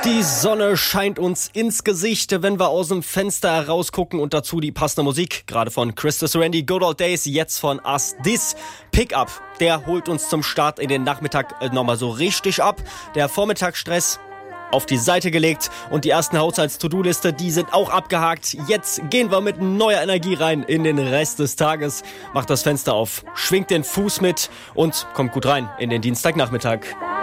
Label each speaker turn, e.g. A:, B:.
A: Die Sonne scheint uns ins Gesicht, wenn wir aus dem Fenster herausgucken und dazu die passende Musik. Gerade von Christus Randy, Good Old Days, jetzt von Us This. Pickup, der holt uns zum Start in den Nachmittag nochmal so richtig ab. Der Vormittagsstress auf die Seite gelegt und die ersten Haushalts-To-Do-Liste, die sind auch abgehakt. Jetzt gehen wir mit neuer Energie rein in den Rest des Tages. Macht das Fenster auf, schwingt den Fuß mit und kommt gut rein in den Dienstagnachmittag.